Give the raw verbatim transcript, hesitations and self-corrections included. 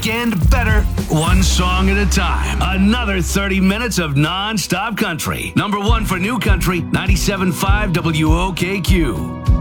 weekend better, one song at a time. Another thirty minutes of non-stop country. Number one for New Country, ninety-seven point five W O K Q.